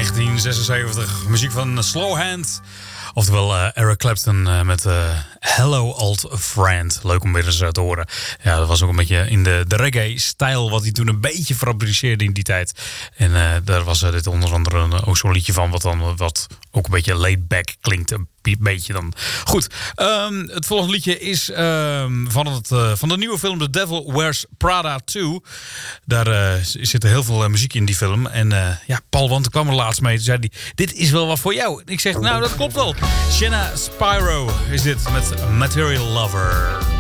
1976. Muziek van Slowhand. Oftewel Eric Clapton met Hello Old Friend. Leuk om weer eens te horen. Ja, dat was ook een beetje in de reggae-stijl wat hij toen een beetje fabriceerde in die tijd. En daar was dit onder andere ook zo'n liedje van wat ook een beetje laid-back klinkt. Een beetje dan. Goed, het volgende liedje is van de nieuwe film The Devil Wears Prada 2. Daar zit heel veel muziek in die film. En Paul Wanten kwam er laatst mee. Toen zei hij, dit is wel wat voor jou. Ik zeg, nou dat klopt wel. Shanna Spyro is dit met Material Lover.